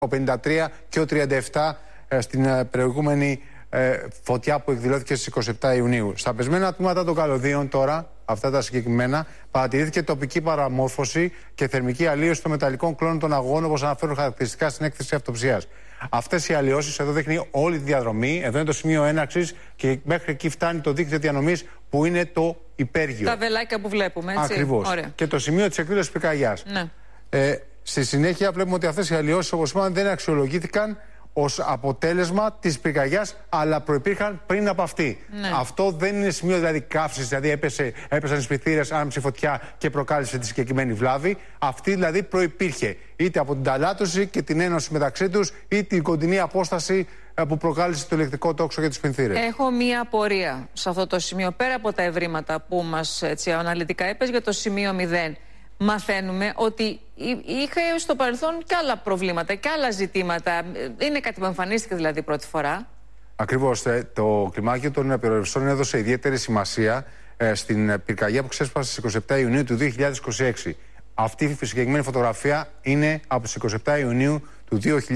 ο 53 και ο 37 στην προηγούμενη φωτιά που εκδηλώθηκε στις 27 Ιουνίου. Στα πεσμένα τμήματα των καλωδίων τώρα, αυτά τα συγκεκριμένα, παρατηρήθηκε τοπική παραμόρφωση και θερμική αλλίωση των μεταλλικών κλώνων των αγωγών, όπως αναφέρουν χαρακτηριστικά στην έκθεση αυτοψίας. Αυτές οι αλλοιώσεις, εδώ δείχνει όλη τη διαδρομή, εδώ είναι το σημείο έναρξης και μέχρι εκεί φτάνει το δίκτυο διανομής που είναι το υπέργειο. Τα βελάκια που βλέπουμε, έτσι. Ακριβώς. Ωραία. Και το σημείο της εκδήλωσης πυρκαγιάς. Ναι. Στη συνέχεια βλέπουμε ότι αυτές οι αλλοιώσεις, όπως είπαμε, δεν αξιολογήθηκαν ως αποτέλεσμα της πυρκαγιάς, αλλά προϋπήρχαν πριν από αυτή. Ναι. Αυτό δεν είναι σημείο δηλαδή καύσης, δηλαδή έπεσαν οι σπιθύρες, άναψε φωτιά και προκάλεσε τη συγκεκριμένη βλάβη. Αυτή δηλαδή προϋπήρχε είτε από την ταλάτωση και την ένωση μεταξύ τους, είτε την κοντινή απόσταση που προκάλεσε το ηλεκτρικό τόξο για τις σπινθύρες. Έχω μία απορία σε αυτό το σημείο, πέρα από τα ευρήματα που μας αναλυτικά είπες για το σημείο 0. Μαθαίνουμε ότι είχε στο παρελθόν και άλλα προβλήματα και άλλα ζητήματα. Είναι κάτι που εμφανίστηκε δηλαδή πρώτη φορά. Ακριβώς. Το κλιμάκιο των πυροσβεστών έδωσε ιδιαίτερη σημασία στην πυρκαγιά που ξέσπασε στις 27 Ιουνίου του 2026. Αυτή η συγκεκριμένη φωτογραφία είναι από τις 27 Ιουνίου του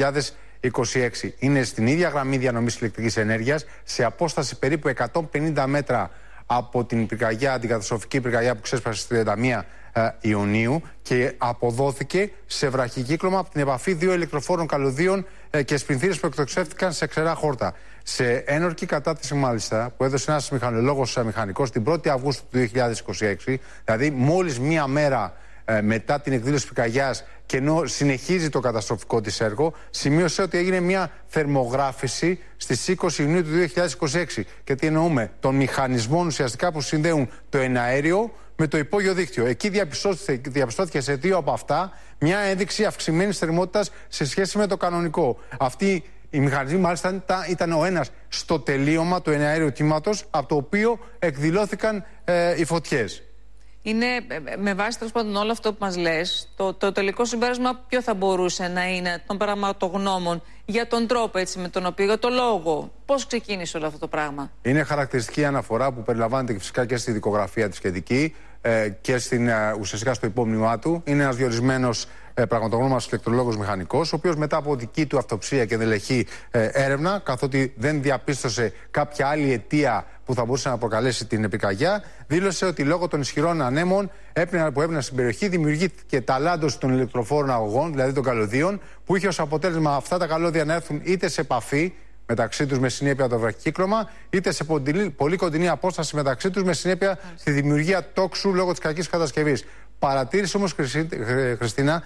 2026. Είναι στην ίδια γραμμή διανομής ηλεκτρικής ενέργειας, σε απόσταση περίπου 150 μέτρα από την πυρκαγιά, την καταστροφική πυρκαγιά που ξέσπασε στις 31 Ιουνίου και αποδόθηκε σε βραχικύκλωμα από την επαφή δύο ηλεκτροφόρων καλωδίων και σπινθύρες που εκτοξεύτηκαν σε ξερά χόρτα. Σε ένορκη κατάτηση μάλιστα που έδωσε ένας μηχανολόγος μηχανικός την 1η Αυγούστου του 2026, δηλαδή μόλις μία μέρα μετά την εκδήλωση πυρκαγιάς και ενώ συνεχίζει το καταστροφικό της έργο, σημείωσε ότι έγινε μια θερμογράφηση στις 20 Ιουνίου του 2026. Και τι εννοούμε? Των μηχανισμών ουσιαστικά που συνδέουν το εναέριο με το υπόγειο δίκτυο. Εκεί διαπιστώθηκε σε δύο από αυτά μια ένδειξη αυξημένης θερμότητας σε σχέση με το κανονικό. Αυτοί οι μηχανισμοί μάλιστα ήταν ο ένας στο τελείωμα του εναέριου κύματος, από το οποίο εκδηλώθηκαν οι φωτιές. Είναι με βάση τέλος πάντων όλο αυτό που μας λες, το τελικό συμπέρασμα ποιο θα μπορούσε να είναι των πραγματογνώμων για τον τρόπο έτσι, με τον οποίο, για το λόγο, πώς ξεκίνησε όλο αυτό το πράγμα? Είναι χαρακτηριστική αναφορά που περιλαμβάνεται και φυσικά και στη δικογραφία της σχετική και ουσιαστικά στο υπόμνημά του. Είναι ένας διορισμένος πραγματογνώμονας ηλεκτρολόγος μηχανικός, ο οποίος μετά από δική του αυτοψία και ενδελεχή έρευνα, καθότι δεν διαπίστωσε κάποια άλλη αιτία που θα μπορούσε να προκαλέσει την πυρκαγιά, δήλωσε ότι λόγω των ισχυρών ανέμων που έπαιρναν στην περιοχή δημιουργήθηκε ταλάντωση των ηλεκτροφόρων αγωγών, δηλαδή των καλωδίων, που είχε ως αποτέλεσμα αυτά τα καλώδια να έρθουν είτε σε επαφή μεταξύ τους με συνέπεια το βραχικύκλωμα, είτε σε πολύ κοντινή απόσταση μεταξύ τους με συνέπεια τη δημιουργία τόξου λόγω της κακής κατασκευής. Παρατήρησε όμως, Χριστίνα,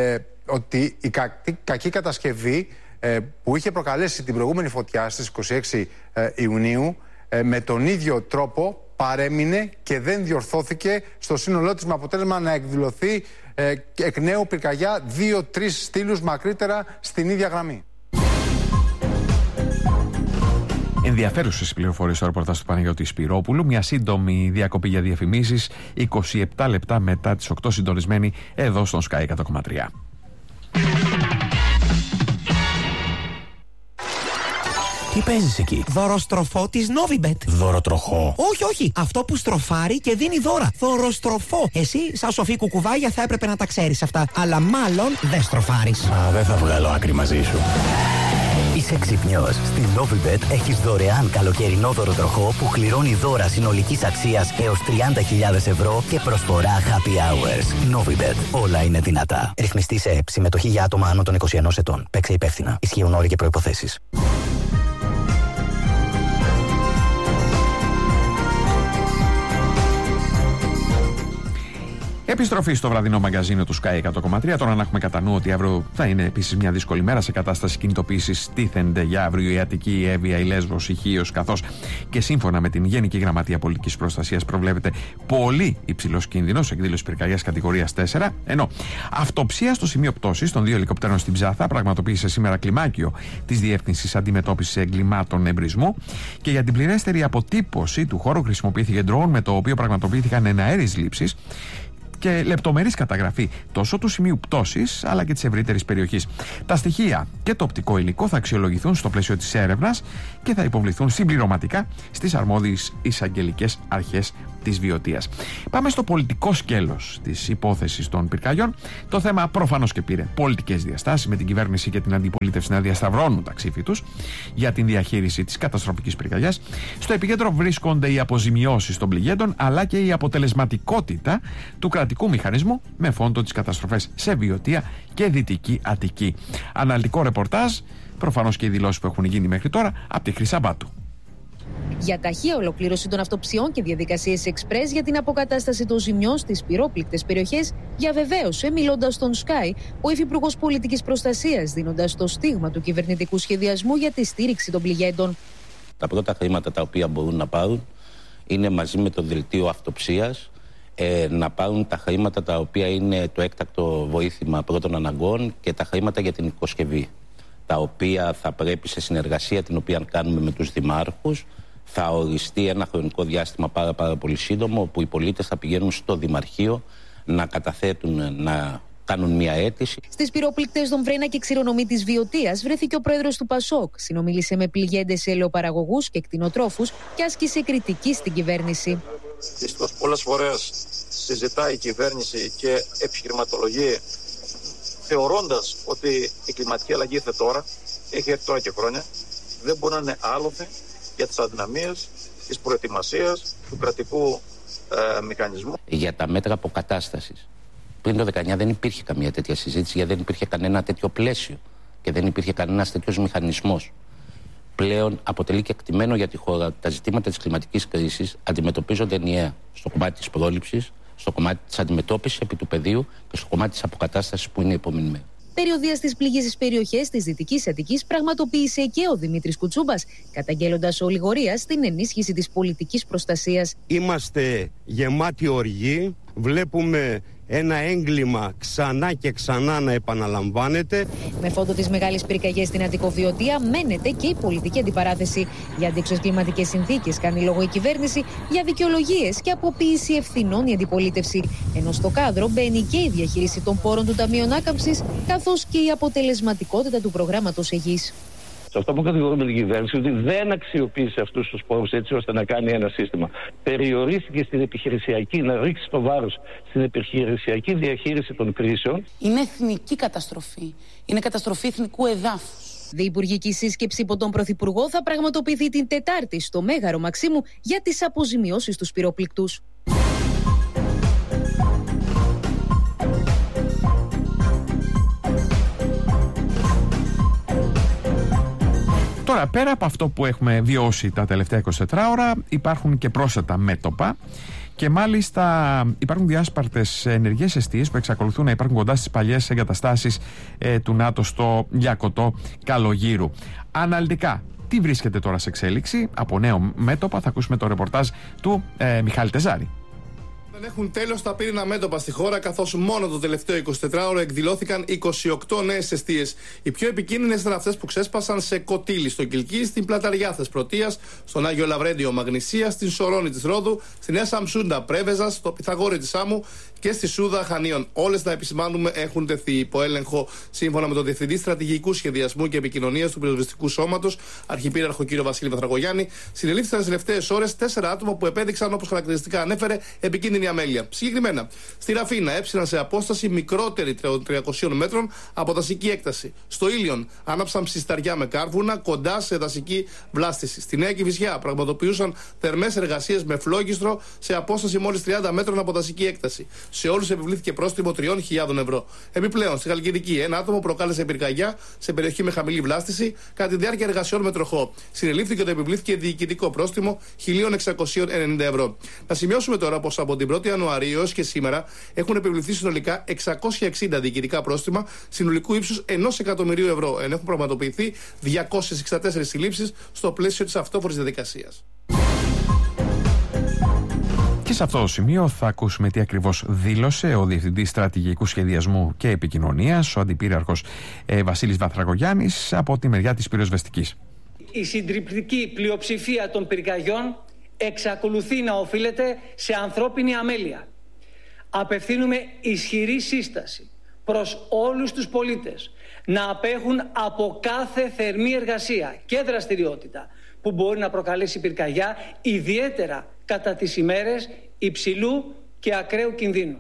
ότι η κακή κατασκευή που είχε προκαλέσει την προηγούμενη φωτιά στις 26 Ιουνίου με τον ίδιο τρόπο παρέμεινε και δεν διορθώθηκε στο σύνολό της, με αποτέλεσμα να εκδηλωθεί εκ νέου πυρκαγιά 2-3 στήλους μακρύτερα στην ίδια γραμμή. Ενδιαφέρουσες πληροφορίες στο ρεπορτάζ του Παναγιώτη Σπυρόπουλου. Μια σύντομη διακοπή για διαφημίσεις. 27 λεπτά μετά τις 8 συντονισμένοι εδώ στον Sky 100,3. Τι παίζεις εκεί? Δωροστροφό της Novibet. Δωροτροχό? Όχι, όχι. Αυτό που στροφάρει και δίνει δώρα. Δωροστροφό. Εσύ, σαν σοφή κουκουβάγια, θα έπρεπε να τα ξέρεις αυτά. Αλλά μάλλον δεν στροφάρεις. Δεν θα βγάλω άκρη μαζί σου. Είσαι ξυπνιός. Στην Novibet έχεις δωρεάν καλοκαιρινό δωροτροχό που κληρώνει δώρα συνολικής αξίας έως 30.000 ευρώ και προσφορά happy hours. Novibet. Όλα είναι δυνατά. Ρυθμιστή σε ΕΠ. Συμμετοχή για άτομα άνω των 21 ετών. Παίξε υπεύθυνα. Ισχύουν όροι και προϋποθέσεις. Επιστροφή στο βραδινό μαγκαζίνο του Sky 100,3. Τώρα να έχουμε κατά νου ότι αύριο θα είναι επίσης μια δύσκολη μέρα. Σε κατάσταση κινητοποίησης τίθενται για αύριο η Αττική, η Εύβοια, η Λέσβος, η Χίος, καθώς και σύμφωνα με την Γενική Γραμματεία Πολιτικής Προστασίας προβλέπεται πολύ υψηλός κίνδυνος εκδήλωση πυρκαγιάς κατηγορίας 4. Ενώ αυτοψία στο σημείο πτώσης των δύο ελικοπτέρων στην Ψάθα πραγματοποίησε σήμερα κλιμάκιο της Διεύθυνσης Αντιμετώπισης Εγκλημάτων Εμπρισμού. Και για την πληρέστερη αποτύπωση του χώρου χρησιμοποιήθηκε ντρόουν με το οποίο πραγματοποιήθηκαν εναέριες λήψεις και λεπτομερής καταγραφή τόσο του σημείου πτώσης αλλά και της ευρύτερης περιοχής. Τα στοιχεία και και το οπτικό υλικό θα αξιολογηθούν στο πλαίσιο της έρευνας και θα υποβληθούν συμπληρωματικά στις αρμόδιες εισαγγελικές αρχές της Βιωτίας. Πάμε στο πολιτικό σκέλος της υπόθεσης των πυρκαγιών. Το θέμα προφανώς και πήρε πολιτικές διαστάσεις, με την κυβέρνηση και την αντιπολίτευση να διασταυρώνουν τα ξύφη τους για την διαχείριση της καταστροφικής πυρκαγιάς. Στο επίκεντρο βρίσκονται οι αποζημιώσεις των πληγέντων, αλλά και η αποτελεσματικότητα του κρατικού μηχανισμού με φόντο τις καταστροφές σε Βιωτία και Δυτική Αττική. Αναλυτικό ρεπορτάζ, προφανώς και οι δηλώσεις που έχουν γίνει μέχρι τώρα, από τη Χρυσαμπάτου. Για ταχεία ολοκλήρωση των αυτοψιών και διαδικασίες εξπρές για την αποκατάσταση των ζημιών στις πυρόπληκτες περιοχές, διαβεβαίωσε, μιλώντας στον Sky, ο Υφυπουργός Πολιτικής Προστασίας, δίνοντας το στίγμα του κυβερνητικού σχεδιασμού για τη στήριξη των πληγέντων. Τα πρώτα χρήματα τα οποία μπορούν να πάρουν είναι μαζί με το δελτίο αυτοψίας, να πάρουν τα χρήματα τα οποία είναι το έκτακτο βοήθημα πρώτων αναγκών και τα χρήματα για την οικοσκευή, τα οποία θα πρέπει, σε συνεργασία την οποία κάνουμε με τους δημάρχους, θα οριστεί ένα χρονικό διάστημα πάρα πολύ σύντομο, όπου οι πολίτες θα πηγαίνουν στο Δημαρχείο να καταθέτουν, να κάνουν μια αίτηση. Στις πυρόπληκτες των Βρένα και Ξηρονομí της Βιωτίας βρέθηκε ο πρόεδρος του ΠΑΣΟΚ. Συνομίλησε με πληγέντες ελαιοπαραγωγούς και κτηνοτρόφους και άσκησε κριτική στην κυβέρνηση. Δυστυχώς πολλές φορές συζητάει η κυβέρνηση και επιχειρηματολογεί, θεωρώντας ότι η κλιματική αλλαγή ήρθε τώρα, έχει έρθει τώρα και χρόνια, δεν μπορεί να είναι άλοθη για τις αδυναμίες της προετοιμασίας του κρατικού μηχανισμού. Για τα μέτρα αποκατάστασης. Πριν το 19 δεν υπήρχε καμία τέτοια συζήτηση, γιατί δεν υπήρχε κανένα τέτοιο πλαίσιο και δεν υπήρχε κανένας τέτοιος μηχανισμός. Πλέον αποτελεί και εκτιμένο για τη χώρα τα ζητήματα της κλιματικής κρίσης αντιμετωπίζονται ενιαία στο κομμάτι της πρόληψης, στο κομμάτι της αντιμετώπισης επί του πεδίου και στο κομμάτι της αποκατάστασης που είναι η επόμενη μέρα. Περιοδία στις πληγήσεις περιοχές της Δυτικής Αττικής πραγματοποίησε και ο Δημήτρης Κουτσούμπας, καταγγέλλοντας ολιγορία στην ενίσχυση της πολιτικής προστασίας. Είμαστε γεμάτοι οργή, βλέπουμε ένα έγκλημα ξανά και ξανά να επαναλαμβάνεται. Με φόντο τις μεγάλες πυρκαγιές στην Αττικοβιωτία μένεται και η πολιτική αντιπαράθεση. Για αντίξωες κλιματικές συνθήκες κάνει λόγο η κυβέρνηση, για δικαιολογίες και αποποίηση ευθυνών η αντιπολίτευση. Ενώ στο κάδρο μπαίνει και η διαχείριση των πόρων του Ταμείου Ανάκαμψης, καθώς και η αποτελεσματικότητα του προγράμματος Αιγής. Σε αυτό που κατηγορούμε την κυβέρνηση, ότι δεν αξιοποίησε αυτούς τους πόρους έτσι ώστε να κάνει ένα σύστημα. Περιορίστηκε στην επιχειρησιακή, να ρίξει το βάρος στην επιχειρησιακή διαχείριση των κρίσεων. Είναι εθνική καταστροφή. Είναι καταστροφή εθνικού εδάφους. Διυπουργική σύσκεψη υπό τον Πρωθυπουργό θα πραγματοποιηθεί την Τετάρτη στο Μέγαρο Μαξίμου για τις αποζημιώσεις στους πυροπληκτούς. Τώρα, πέρα από αυτό που έχουμε βιώσει τα τελευταία 24 ώρα, υπάρχουν και πρόσθετα μέτωπα και μάλιστα υπάρχουν διάσπαρτες ενεργές εστίες που εξακολουθούν να υπάρχουν κοντά στις παλιές εγκαταστάσεις του ΝΑΤΟ στο Γιακωτό Καλογύρου. Αναλυτικά, τι βρίσκεται τώρα σε εξέλιξη από νέο μέτωπα, θα ακούσουμε το ρεπορτάζ του Μιχάλη Τεζάρη. Έχουν τέλος τα πύρινα μέτωπα στη χώρα, καθώς μόνο το τελευταίο 24ωρο εκδηλώθηκαν 28 νέες εστίες. Οι πιο επικίνδυνες ήταν αυτές που ξέσπασαν σε Κωτήλη, στο Κιλκί, στην Πλαταριά Θεσπρωτείας, στον Άγιο Λαβρέντιο Μαγνησία, στην Σορώνη της Ρόδου, στη Νέα Σαμσούντα Πρέβεζας, στο Πυθαγόρι της Σάμου και στη Σούδα Χανίων. Όλες, να επισημάνουμε, έχουν τεθεί υπό έλεγχο σύμφωνα με τον Διευθυντή Στρατηγικού Σχεδιασμού και Επικοινωνίας του Πυροσβεστικού Σώματος, Αρχιπύριαρχο κ. Βασίλη Βαθρακογιάννη. Συνελήφθησαν τις τελευταίες ώρες 4 άτομα που επέδειξαν, όπως χαρακτηριστικά ανέφερε, επικίνδυνη αμέλεια. Συγκεκριμένα, στη Ραφίνα έψιναν σε απόσταση μικρότερη των 300 μέτρων από δασική έκταση. Στο Ήλιον άναψαν ψισταριά με κάρβουνα κοντά σε δασική βλάστηση. Στη Νέα Κηφισιά πραγματοποιούσαν θερμές εργασίες με φλόγιστρο σε απόσταση μόλις 30 μέτρων από δασική έκταση. Σε όλους επιβλήθηκε πρόστιμο 3.000 ευρώ. Επιπλέον, στη Χαλκιδική, ένα άτομο προκάλεσε πυρκαγιά σε περιοχή με χαμηλή βλάστηση κατά τη διάρκεια εργασιών με τροχό. Συνελήφθηκε και το επιβλήθηκε διοικητικό πρόστιμο 1.690 ευρώ. Να σημειώσουμε τώρα πως από την 1η Ιανουαρίου έως και σήμερα έχουν επιβληθεί συνολικά 660 διοικητικά πρόστιμα συνολικού ύψους 1 εκατομμυρίου ευρώ, ενώ έχουν πραγματοποιηθεί 264 συλλήψεις στο πλαίσιο της αυτόφορης διαδικασίας. Και σε αυτό το σημείο θα ακούσουμε τι ακριβώς δήλωσε ο Διευθυντής Στρατηγικού Σχεδιασμού και Επικοινωνίας, ο Αντιπύριαρχος Βασίλης Βαθρακογιάννης, από τη μεριά της πυροσβεστικής. Η συντριπτική πλειοψηφία των πυρκαγιών εξακολουθεί να οφείλεται σε ανθρώπινη αμέλεια. Απευθύνουμε ισχυρή σύσταση προς όλους τους πολίτες να απέχουν από κάθε θερμή εργασία και δραστηριότητα που μπορεί να προκαλέσει πυρκαγιά, ιδιαίτερα κατά τις ημέρες υψηλού και ακραίου κινδύνου.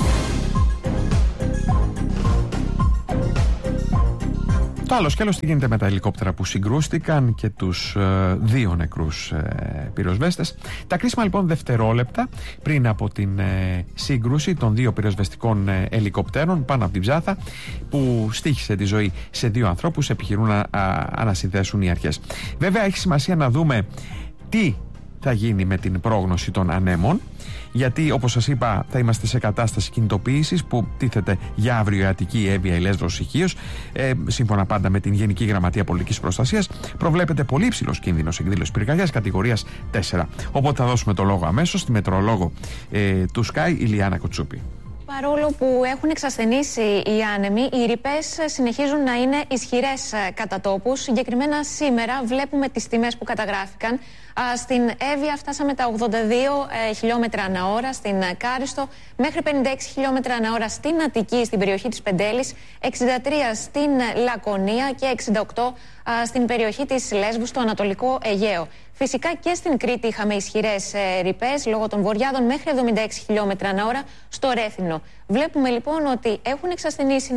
Το άλλο σκέλος τι γίνεται με τα ελικόπτερα που συγκρούστηκαν και τους δύο νεκρούς πυροσβέστες. Τα κρίσιμα λοιπόν δευτερόλεπτα πριν από την σύγκρουση των δύο πυροσβεστικών ελικοπτέρων πάνω από την Ψάθα, που στοίχισε τη ζωή σε δύο ανθρώπους, επιχειρούν να ανασυνδέσουν οι αρχές. Βέβαια έχει σημασία να δούμε τι θα γίνει με την πρόγνωση των ανέμων, γιατί όπως σας είπα θα είμαστε σε κατάσταση κινητοποίησης που τίθεται για αύριο η Αττική, η Εύβοια, η Λέσβος, η Χίος. Σύμφωνα πάντα με την Γενική Γραμματεία Πολιτικής Προστασίας, προβλέπεται πολύ υψηλός κίνδυνος εκδήλωσης πυρκαγιάς κατηγορίας 4. Οπότε θα δώσουμε το λόγο αμέσως στη μετεωρολόγο του Sky, Ηλιάνα Κοτσούπη. Παρόλο που έχουν εξασθενήσει οι άνεμοι, οι ρηπές συνεχίζουν να είναι ισχυρές κατά τόπους. Συγκεκριμένα σήμερα βλέπουμε τις τιμές που καταγράφηκαν. Στην Εύβοια φτάσαμε τα 82 χιλιόμετρα ανά ώρα, στην Κάριστο μέχρι 56 χιλιόμετρα ανά ώρα στην Αττική, στην περιοχή της Πεντέλης, 63 στην Λακωνία και 68 στην περιοχή της Λέσβου, στο Ανατολικό Αιγαίο. Φυσικά και στην Κρήτη είχαμε ισχυρές ρηπές λόγω των βορειάδων μέχρι 76 χιλιόμετρα ανά ώρα στο Ρέθυμνο. Βλέπουμε λοιπόν ότι έχουν εξασθενήσει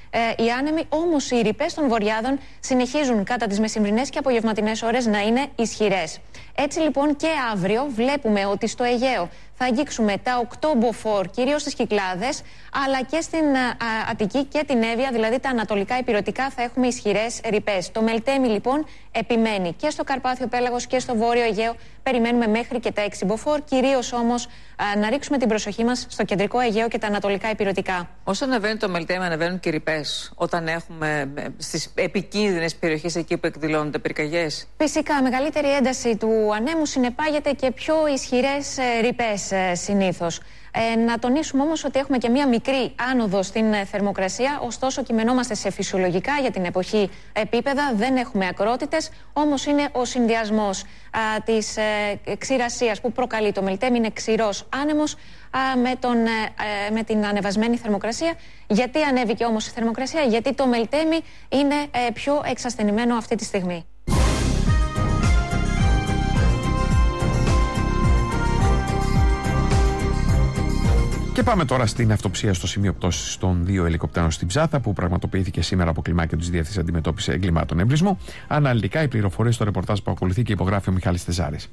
οι άνεμοι, όμως οι ρηπές των βορειάδων συνεχίζουν κατά τις μεσημβρινές και απογευματινές ώρες να είναι ισχυρές. Έτσι λοιπόν και αύριο βλέπουμε ότι στο Αιγαίο θα αγγίξουμε τα 8 μποφόρ, κυρίως στις Κυκλάδες, αλλά και στην Αττική και την Εύβοια, δηλαδή τα ανατολικά υπηρετικά, θα έχουμε ισχυρές ρηπές. Το Μελτέμι λοιπόν επιμένει και στο Καρπάθιο Πέλαγος και στο Βόρειο Αιγαίο. Περιμένουμε μέχρι και τα 6 μποφόρ, κυρίως όμως να ρίξουμε την προσοχή μας στο κεντρικό Αιγαίο και τα ανατολικά υπηρετικά. Όσο ανεβαίνει το Μελτέμι, ανεβαίνουν και οι ρηπές όταν έχουμε στις επικίνδυνες περιοχές εκεί που εκδηλώνονται πυρκαγιές. Φυσικά, μεγαλύτερη ένταση του ανέμου συνεπάγεται και πιο ισχυρές ρηπές συνήθως. Να τονίσουμε όμως ότι έχουμε και μία μικρή άνοδο στην θερμοκρασία, ωστόσο κειμενόμαστε σε φυσιολογικά για την εποχή επίπεδα, δεν έχουμε ακρότητες, όμως είναι ο συνδυασμός της ξηρασίας που προκαλεί το Μελτέμι, είναι ξηρός άνεμος με την ανεβασμένη θερμοκρασία. Γιατί ανέβηκε όμως η θερμοκρασία? Γιατί το Μελτέμι είναι πιο εξασθενημένο αυτή τη στιγμή. Και πάμε τώρα στην αυτοψία στο σημείο πτώσης των δύο ελικοπτέρων στην Ψάθα, που πραγματοποιήθηκε σήμερα από κλιμάκιο της Διεύθυνσης Αντιμετώπισης Εγκλημάτων Εμπρισμού. Αναλυτικά οι πληροφορίες στο ρεπορτάζ που ακολουθεί και υπογράφει ο Μιχάλης Τεζάρης.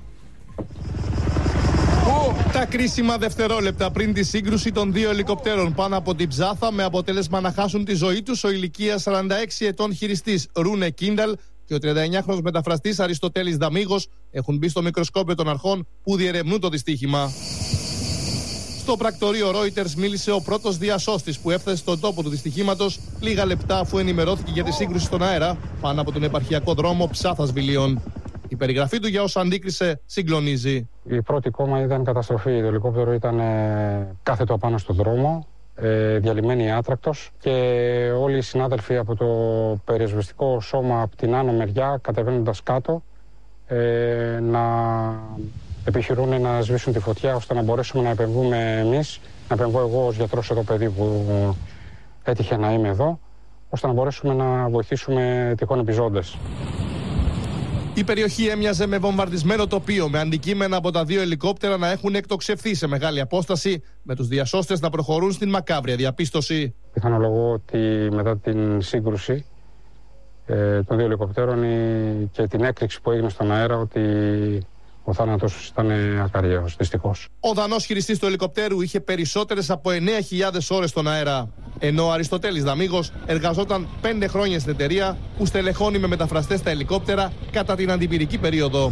Τα κρίσιμα δευτερόλεπτα πριν τη σύγκρουση των δύο ελικοπτέρων πάνω από την Ψάθα, με αποτέλεσμα να χάσουν τη ζωή τους ο ηλικίας 46 ετών χειριστής Ρούνε Κίνταλ και ο 39χρονος μεταφραστής Αριστοτέλης Δαμίγος, έχουν μπει στο μικροσκόπιο των αρχών που διερευνούν το δυστύχημα. Στο πρακτορείο Reuters μίλησε ο πρώτος διασώστης που έφτασε στον τόπο του δυστυχήματος λίγα λεπτά αφού ενημερώθηκε για τη σύγκρουση στον αέρα πάνω από τον επαρχιακό δρόμο Ψάθας Βιλίων. Η περιγραφή του για όσα αντίκρισε συγκλονίζει. Η πρώτη εικόνα ήταν καταστροφή. Το ελικόπτερο ήταν κάθετο απάνω στον δρόμο, διαλυμένη άτρακτος, και όλοι οι συνάδελφοι από το πυροσβεστικό σώμα από την άνω μεριά, κατεβαίνοντας κάτω, να επιχειρούν να σβήσουν τη φωτιά ώστε να μπορέσουμε να επεμβούμε εμείς, να επεμβώ εγώ ως γιατρός εδώ παιδί που έτυχε να είμαι εδώ, ώστε να μπορέσουμε να βοηθήσουμε τυχόν επιζώντες. Η περιοχή έμοιαζε με βομβαρδισμένο τοπίο, με αντικείμενα από τα δύο ελικόπτερα να έχουν εκτοξευθεί σε μεγάλη απόσταση, με τους διασώστες να προχωρούν στην μακάβρια διαπίστωση. Πιθανολογώ ότι μετά την σύγκρουση των δύο ελικοπτέρων και την έκρηξη που έγινε στον αέρα, ότι ο θάνατος ήταν ακαριαίος, δυστυχώς. Ο Δανός χειριστής του ελικοπτέρου είχε περισσότερες από 9.000 ώρες στον αέρα. Ενώ ο Αριστοτέλης Δαμίγος εργαζόταν 5 χρόνια στην εταιρεία που στελεχώνει με μεταφραστές τα ελικόπτερα κατά την αντιπυρική περίοδο.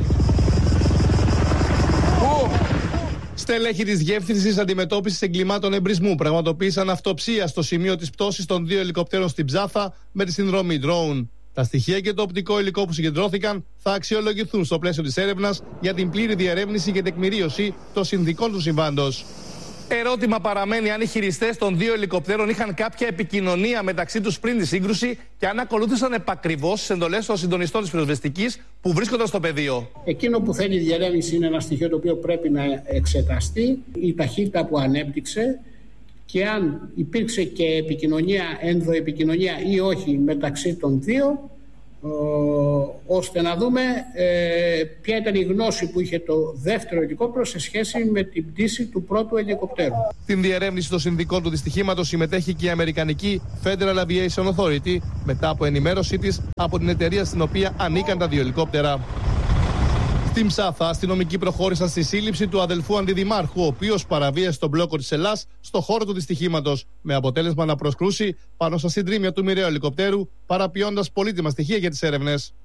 Στελέχοι της Διεύθυνσης Αντιμετώπισης Εγκλημάτων Εμπρισμού πραγματοποίησαν αυτοψία στο σημείο της πτώσης των δύο ελικοπτέρων στην Ψάθα με τη συνδρομή drone. Τα στοιχεία και το οπτικό υλικό που συγκεντρώθηκαν θα αξιολογηθούν στο πλαίσιο της έρευνας για την πλήρη διερεύνηση και τεκμηρίωση των συνδικών του συμβάντος. Ερώτημα παραμένει αν οι χειριστές των δύο ελικοπτέρων είχαν κάποια επικοινωνία μεταξύ τους πριν τη σύγκρουση και αν ακολούθησαν επακριβώς τις εντολές των συντονιστών της πυροσβεστικής που βρίσκονταν στο πεδίο. Εκείνο που θέλει διερεύνηση είναι ένα στοιχείο το οποίο πρέπει να εξεταστεί. Η ταχύτητα που ανέπτυξε και αν υπήρξε και ενδοεπικοινωνία ή όχι μεταξύ των δύο, ώστε να δούμε ποια ήταν η γνώση που είχε το δεύτερο ελικόπτερο σε σχέση με την πτήση του πρώτου ελικοπτέρου. Στην διερεύνηση των συνδικών του δυστυχήματος συμμετέχει και η Αμερικανική Federal Aviation Authority μετά από ενημέρωσή της από την εταιρεία στην οποία ανήκαν τα δύο ελικόπτερα. Στην Ψάθα, αστυνομικοί προχώρησαν στη σύλληψη του αδελφού αντιδημάρχου, ο οποίος παραβίασε τον μπλόκο της Ελλάς στο χώρο του δυστυχήματος, με αποτέλεσμα να προσκρούσει πάνω στα συντρίμμια του μοιραίου ελικοπτέρου, παραποιώντας πολύτιμα στοιχεία για τις έρευνες.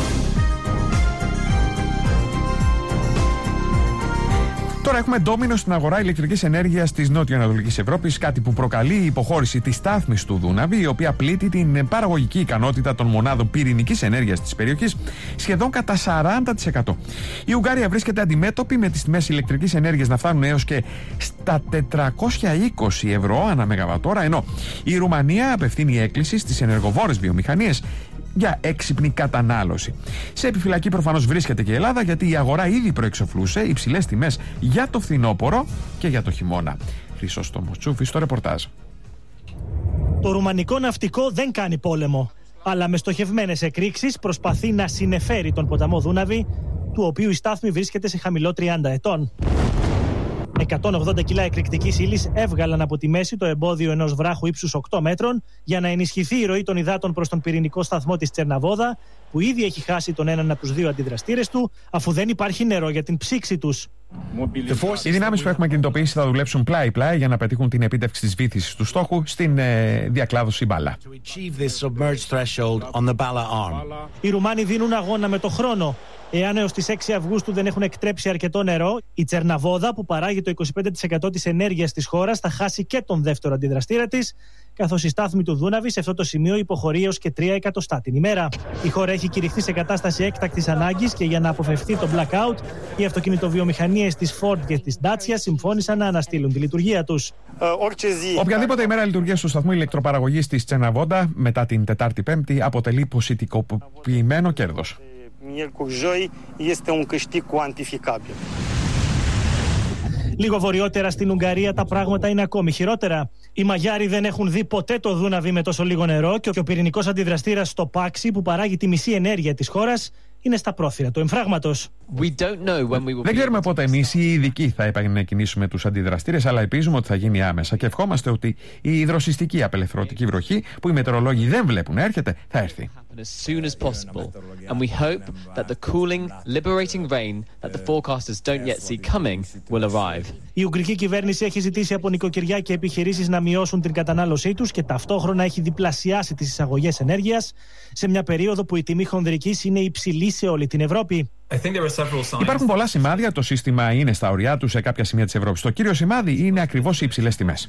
Τώρα έχουμε ντόμινο στην αγορά ηλεκτρικής ενέργειας της νότιο-ανατολικής Ευρώπης, κάτι που προκαλεί η υποχώρηση της στάθμης του Δούναβη, η οποία πλήττει την παραγωγική ικανότητα των μονάδων πυρηνικής ενέργειας της περιοχής σχεδόν κατά 40%. Η Ουγγαρία βρίσκεται αντιμέτωπη με τις τιμές ηλεκτρικής ενέργειας να φτάνουν έως και στα 420 ευρώ ανά μεγαβατόρα, ενώ η Ρουμανία απευθύνει έκκληση στις ενεργοβόρες βιομηχανίες για έξυπνη κατανάλωση. Σε επιφυλακή προφανώς βρίσκεται και η Ελλάδα, γιατί η αγορά ήδη προεξοφλούσε υψηλές τιμές για το φθινόπωρο και για το χειμώνα. Χρυσός Τομοτσούφης στο ρεπορτάζ. Το ρουμανικό ναυτικό δεν κάνει πόλεμο, αλλά με στοχευμένες εκρήξεις προσπαθεί να συνεφέρει τον ποταμό Δούναβη, του οποίου η στάθμη βρίσκεται σε χαμηλό 30 ετών. 180 κιλά εκρηκτικής ύλης έβγαλαν από τη μέση το εμπόδιο ενός βράχου ύψους 8 μέτρων για να ενισχυθεί η ροή των υδάτων προς τον πυρηνικό σταθμό της Τσερναβόδα, που ήδη έχει χάσει τον έναν από τους δύο αντιδραστήρες του, αφού δεν υπάρχει νερό για την ψήξη τους. Οι δυνάμεις που έχουμε κινητοποιήσει θα δουλέψουν πλάι-πλάι για να πετύχουν την επίτευξη της βύθισης του στόχου στην διακλάδωση Μπάλα. Οι Ρουμάνοι δίνουν αγώνα με το χρόνο. Εάν έως τις 6 Αυγούστου δεν έχουν εκτρέψει αρκετό νερό, η Τσερναβόδα, που παράγει το 25% της ενέργειας της χώρας, θα χάσει και τον δεύτερο αντιδραστήρα της, καθώς η στάθμη του Δούναβη σε αυτό το σημείο υποχωρεί έως και 3 εκατοστά την ημέρα. Η χώρα έχει κηρυχθεί σε κατάσταση έκτακτης ανάγκης και για να αποφευθεί το blackout, οι αυτοκινητοβιομηχανίες της Ford και της Dacia συμφώνησαν να αναστείλουν τη λειτουργία τους. Οποιαδήποτε ημέρα λειτουργίας του σταθμού ηλεκτροπαραγωγής της Τσερναβόντα μετά την Τετάρτη Πέμπτη αποτελεί ποσοτικοποιημένο κέρδος. Λίγο βορειότερα στην Ουγγαρία τα πράγματα είναι ακόμη χειρότερα. Οι Μαγιάροι δεν έχουν δει ποτέ το Δούναβι με τόσο λίγο νερό και ο πυρηνικός αντιδραστήρας στο Πάξι, που παράγει τη μισή ενέργεια της χώρας, είναι στα πρόθυρα του εμφράγματος. Δεν ξέρουμε πότε εμείς οι ειδικοί θα επανεκκινήσουμε τους αντιδραστήρες, αλλά ελπίζουμε ότι θα γίνει άμεσα και ευχόμαστε ότι η υδροσυστική απελευθερωτική βροχή, που οι μετεωρολόγοι δεν βλέπουν να έρχεται, θα έρθει. As soon as possible, and we hope that the cooling, liberating rain that the forecasters don't yet see coming will arrive. Η Ουγγρική κυβέρνηση έχει ζητήσει από νοικοκυριά και επιχειρήσεις να μειώσουν την κατανάλωσή τους και ταυτόχρονα έχει διπλασιάσει τις εισαγωγές ενέργειας σε μια περίοδο που η τιμή χονδρικής είναι υψηλή σε όλη την Ευρώπη. Υπάρχουν πολλά σημάδια ότι το σύστημα είναι στα ωριά του σε κάποια σημεία της Ευρώπης. Το κύριο σημάδι είναι ακριβώς οι υψηλές τιμές.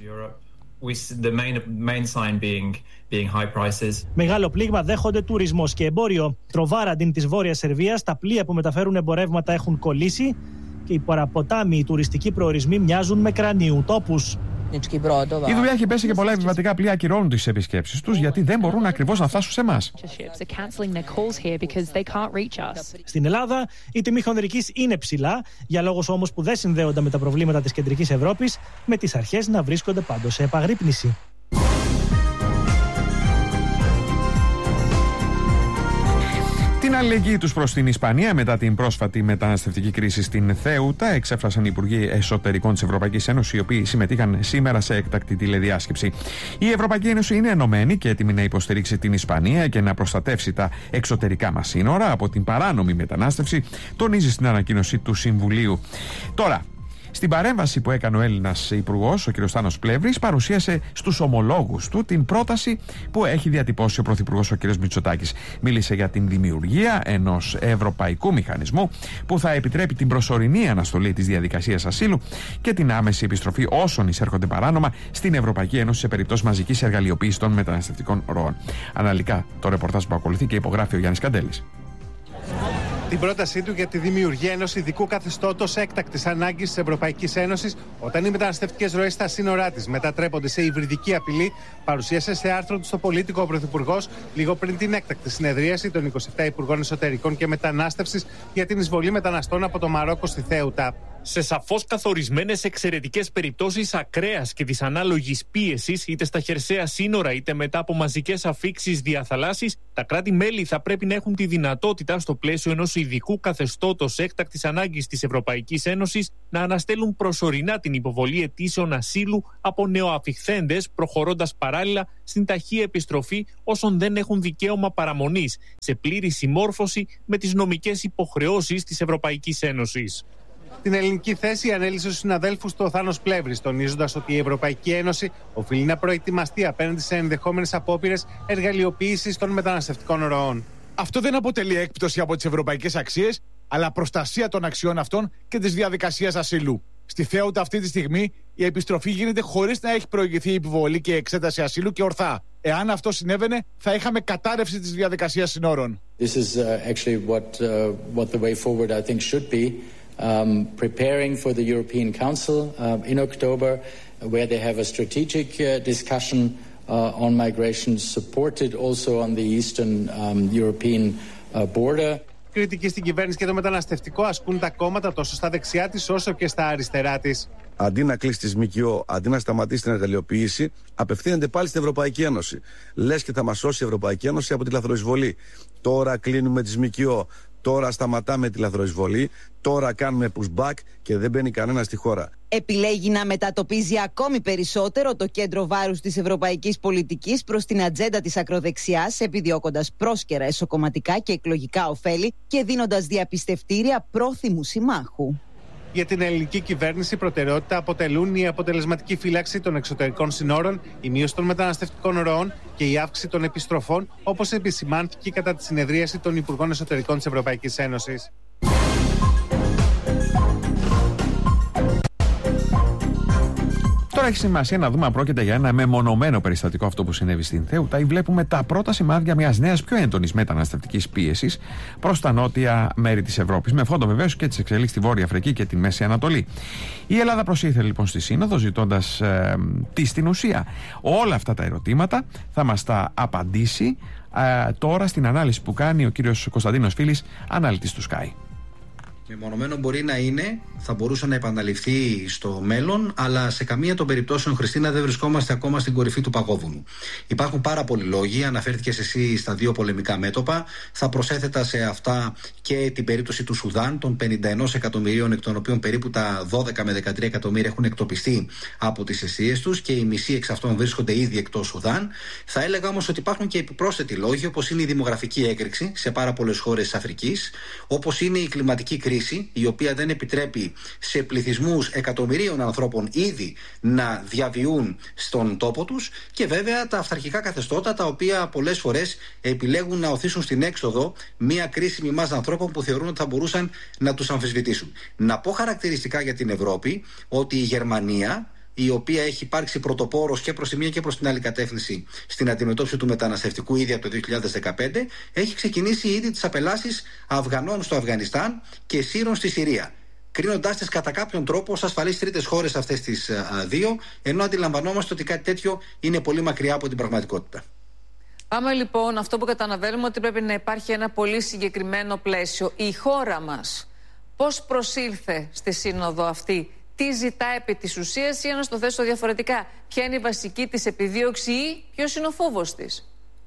Μεγάλο πλήγμα δέχονται τουρισμός και εμπόριο. Τροβάραντιν της Βόρειας Σερβίας, τα πλοία που μεταφέρουν εμπορεύματα έχουν κολλήσει και οι παραποτάμιοι τουριστικοί προορισμοί μοιάζουν με κρανίου τόπους. Η δουλειά έχει πέσει και πολλά επιβατικά πλοία ακυρώνουν τις επισκέψεις τους γιατί δεν μπορούν ακριβώς να φτάσουν σε εμάς. Στην Ελλάδα, η τιμή χονδρικής είναι ψηλά, για λόγους όμως που δεν συνδέονται με τα προβλήματα της κεντρικής Ευρώπης, με τις αρχές να βρίσκονται πάντως σε επαγρύπνηση. Την αλληλεγγύη τους προς την Ισπανία μετά την πρόσφατη μεταναστευτική κρίση στην Θέουτα εξέφρασαν οι Υπουργοί Εσωτερικών της Ευρωπαϊκής Ένωσης, οι οποίοι συμμετείχαν σήμερα σε έκτακτη τηλεδιάσκεψη. Η Ευρωπαϊκή Ένωση είναι ενωμένη και έτοιμη να υποστηρίξει την Ισπανία και να προστατεύσει τα εξωτερικά μας σύνορα από την παράνομη μετανάστευση, τονίζει στην ανακοίνωση του Συμβουλίου. Τώρα, στην παρέμβαση που έκανε ο Έλληνας Υπουργός, ο κ. Στάνος Πλεύρης, παρουσίασε στους ομολόγους του την πρόταση που έχει διατυπώσει ο Πρωθυπουργός ο κ. Μητσοτάκης. Μίλησε για την δημιουργία ενός ευρωπαϊκού μηχανισμού που θα επιτρέπει την προσωρινή αναστολή της διαδικασίας ασύλου και την άμεση επιστροφή όσων εισέρχονται παράνομα στην Ευρωπαϊκή Ένωση σε περιπτώσεις μαζικής εργαλειοποίησης των μεταναστευτικών ροών. Αναλυτικά το ρεπορτάζ που ακολουθεί και υπογράφει ο Γιάννης Καντέλης. Την πρότασή του για τη δημιουργία ενός ειδικού καθεστώτος έκτακτης ανάγκης της Ευρωπαϊκής Ένωσης όταν οι μεταναστευτικές ροές στα σύνορά της μετατρέπονται σε υβριδική απειλή, παρουσίασε σε άρθρο του στο Πολίτικο ο Πρωθυπουργός λίγο πριν την έκτακτη συνεδρίαση των 27 Υπουργών Εσωτερικών και Μετανάστευσης για την εισβολή μεταναστών από το Μαρόκο στη Θέουτα. Σε σαφώς καθορισμένες εξαιρετικές περιπτώσεις ακραίας και δυσανάλογης πίεσης, είτε στα χερσαία σύνορα είτε μετά από μαζικές αφίξεις διαθαλάσσης, τα κράτη-μέλη θα πρέπει να έχουν τη δυνατότητα, στο πλαίσιο ενός ειδικού καθεστώτος έκτακτης ανάγκης της Ευρωπαϊκής Ένωσης, να αναστέλουν προσωρινά την υποβολή αιτήσεων ασύλου από νεοαφιχθέντες, προχωρώντας παράλληλα στην ταχεία επιστροφή όσων δεν έχουν δικαίωμα παραμονής, σε πλήρη συμμόρφωση με τις νομικές υποχρεώσεις της Ευρωπαϊκής Ένωσης. Την ελληνική θέση ανέλησε στους συναδέλφους του ο Θάνος Πλεύρης, τονίζοντας ότι η Ευρωπαϊκή Ένωση οφείλει να προετοιμαστεί απέναντι σε ενδεχόμενες απόπειρες εργαλειοποίησης των μεταναστευτικών ροών. Αυτό δεν αποτελεί έκπτωση από τις ευρωπαϊκές αξίες, αλλά προστασία των αξιών αυτών και της διαδικασίας ασύλου. Στη Θέουτα αυτή τη στιγμή η επιστροφή γίνεται χωρίς να έχει προηγηθεί η επιβολή και η εξέταση ασύλου και ορθά. Εάν αυτό συνέβαινε, θα είχαμε κατάρρευση της διαδικασίας συνόρων. This is actually what the way forward I think should be. Preparing for the European Council in October, where they have a strategic discussion on migration, supported also on the Eastern European border. Κριτική στην κυβέρνηση και το μεταναστευτικό ασκούν τα κόμματα τόσο στα δεξιά της όσο και στα αριστερά της. Αντί να κλείσει τη ΜΚΟ, αντί να σταματήσει την εργαλειοποίηση, απευθύνεται πάλι στην Ευρωπαϊκή Ένωση. Λες και θα μας σώσει η Ευρωπαϊκή Ένωση από τη λαθροεισβολή. Τώρα κλείνουμε τη ΜΚΟ. Τώρα σταματάμε τη λαθροεισβολή, τώρα κάνουμε pushback και δεν μπαίνει κανένα στη χώρα. Επιλέγει να μετατοπίζει ακόμη περισσότερο το κέντρο βάρους της ευρωπαϊκής πολιτικής προς την ατζέντα της ακροδεξιάς, επιδιώκοντας πρόσκαιρα εσωκομματικά και εκλογικά ωφέλη και δίνοντας διαπιστευτήρια πρόθυμου συμμάχου. Για την ελληνική κυβέρνηση, προτεραιότητα αποτελούν η αποτελεσματική φύλαξη των εξωτερικών συνόρων, η μείωση των μεταναστευτικών ροών και η αύξηση των επιστροφών, όπως επισημάνθηκε κατά τη συνεδρίαση των Υπουργών Εσωτερικών της Ευρωπαϊκής Ένωσης. Τώρα έχει σημασία να δούμε αν πρόκειται για ένα μεμονωμένο περιστατικό αυτό που συνέβη στην Θέουτα ή βλέπουμε τα πρώτα σημάδια μιας νέας πιο έντονης μεταναστευτικής πίεσης προς τα νότια μέρη της Ευρώπης, με φόντο βεβαίως και τις εξελίξεις στη Βόρεια Αφρική και τη Μέση Ανατολή. Η Ελλάδα προσήλθε λοιπόν στη Σύνοδο ζητώντας στην ουσία όλα αυτά τα ερωτήματα. Θα μας τα απαντήσει τώρα στην ανάλυση που κάνει ο κύριος Κωνσταντίνος Φίλης, αναλυτής του Sky. Μεμονωμένο μπορεί να είναι, θα μπορούσε να επαναληφθεί στο μέλλον, αλλά σε καμία των περιπτώσεων, Χριστίνα, δεν βρισκόμαστε ακόμα στην κορυφή του παγόβουνου. Υπάρχουν πάρα πολλοί λόγοι, αναφέρθηκες εσύ στα δύο πολεμικά μέτωπα. Θα προσέθετα σε αυτά και την περίπτωση του Σουδάν, των 51 εκατομμυρίων, εκ των οποίων περίπου τα 12 με 13 εκατομμύρια έχουν εκτοπιστεί από τις αιστείες τους και οι μισοί εξ αυτών βρίσκονται ήδη εκτός Σουδάν. Θα έλεγα όμως ότι υπάρχουν και επιπρόσθετοι λόγοι, όπως είναι η δημογραφική έκρηξη σε πάρα πολλές χώρες της Αφρικής, όπως είναι η κλιματική κρίση, η οποία δεν επιτρέπει σε πληθυσμούς εκατομμυρίων ανθρώπων ήδη να διαβιούν στον τόπο τους, και βέβαια τα αυταρχικά καθεστώτα, τα οποία πολλές φορές επιλέγουν να οθήσουν στην έξοδο μια κρίσιμη μάζα ανθρώπων που θεωρούν ότι θα μπορούσαν να τους αμφισβητήσουν. Να πω χαρακτηριστικά για την Ευρώπη ότι η Γερμανία, η οποία έχει υπάρξει πρωτοπόρος και προς τη μία και προς την άλλη κατεύθυνση στην αντιμετώπιση του μεταναστευτικού ήδη από το 2015, έχει ξεκινήσει ήδη τις απελάσεις Αφγανών στο Αφγανιστάν και Σύρων στη Συρία, κρίνοντάς τις κατά κάποιον τρόπο ως ασφαλείς τρίτες χώρες αυτές τις δύο, ενώ αντιλαμβανόμαστε ότι κάτι τέτοιο είναι πολύ μακριά από την πραγματικότητα. Πάμε λοιπόν, αυτό που καταλαβαίνουμε, ότι πρέπει να υπάρχει ένα πολύ συγκεκριμένο πλαίσιο. Η χώρα μας πώς προσήλθε στη σύνοδο αυτή, τι ζητά επί της ουσίας, ή να στο θέσω διαφορετικά, ποια είναι η βασική της επιδίωξη ή ποιος είναι ο φόβος της?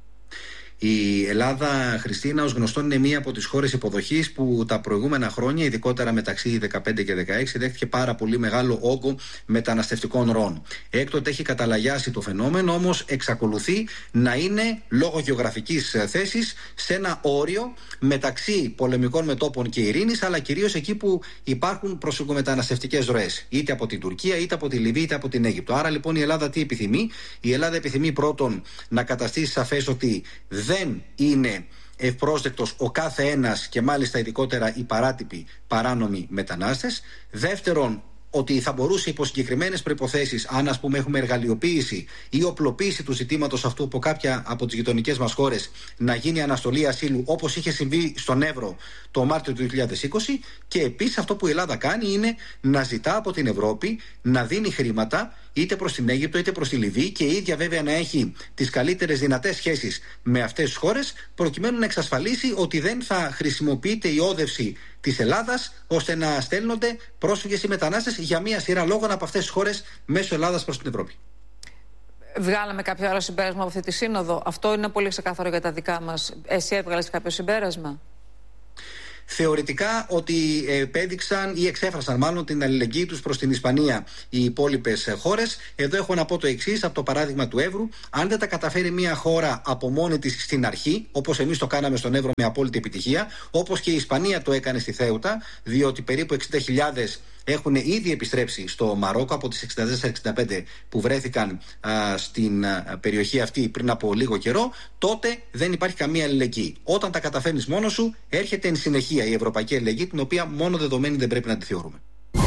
Η Ελλάδα, Χριστίνα, ως γνωστόν, είναι μία από τις χώρες υποδοχής που τα προηγούμενα χρόνια, ειδικότερα μεταξύ 15 και 16, δέχτηκε πάρα πολύ μεγάλο όγκο μεταναστευτικών ροών. Έκτοτε έχει καταλαγιάσει το φαινόμενο, όμως εξακολουθεί να είναι, λόγω γεωγραφικής θέσης, σε ένα όριο μεταξύ πολεμικών μετώπων και ειρήνης, αλλά κυρίως εκεί που υπάρχουν προσφυγομεταναστευτικές ροές, είτε από την Τουρκία, είτε από τη Λιβύη, είτε από την Αίγυπτο. Άρα λοιπόν η Ελλάδα τι επιθυμεί? Η Ελλάδα επιθυμεί πρώτον να καταστήσει σαφές ότι δεν είναι ευπρόσδεκτος ο κάθε ένας, και μάλιστα ειδικότερα οι παράτυποι παράνομοι μετανάστες. Δεύτερον, ότι θα μπορούσε υπό συγκεκριμένες προϋποθέσεις, αν ας πούμε έχουμε εργαλειοποίηση ή οπλοποίηση του ζητήματος αυτού από κάποια από τις γειτονικές μας χώρες, να γίνει αναστολή ασύλου, όπως είχε συμβεί στον Εύρο το Μάρτιο του 2020. Και επίσης αυτό που η Ελλάδα κάνει είναι να ζητά από την Ευρώπη να δίνει χρήματα είτε προς την Αίγυπτο είτε προς τη Λιβύη και η ίδια βέβαια να έχει τις καλύτερες δυνατές σχέσεις με αυτές τις χώρες, προκειμένου να εξασφαλίσει ότι δεν θα χρησιμοποιείται η όδευση της Ελλάδας ώστε να στέλνονται πρόσφυγες ή μετανάστες για μία σειρά λόγων από αυτές τις χώρες μέσω Ελλάδας προς την Ευρώπη. Βγάλαμε κάποιο άλλο συμπέρασμα από αυτή τη σύνοδο? Αυτό είναι πολύ ξεκάθαρο για τα δικά μας. Εσύ έβγαλες κάποιο συμπέρασμα? Θεωρητικά ότι επέδειξαν ή εξέφρασαν μάλλον την αλληλεγγύη τους προς την Ισπανία οι υπόλοιπες χώρες. Εδώ έχω να πω το εξής, από το παράδειγμα του Εύρου. Αν δεν τα καταφέρει μια χώρα από μόνη της στην αρχή, όπως εμείς το κάναμε στον Εύρο με απόλυτη επιτυχία, όπως και η Ισπανία το έκανε στη Θέουτα, διότι περίπου 60.000 έχουν ήδη επιστρέψει στο Μαρόκο από τις 64-65 που βρέθηκαν στην περιοχή αυτή πριν από λίγο καιρό, τότε δεν υπάρχει καμία αλληλεγγύη. Όταν τα καταφέρνεις μόνος σου, έρχεται εν συνεχεία η ευρωπαϊκή αλληλεγγύη, την οποία μόνο δεδομένη δεν πρέπει να τη θεωρούμε.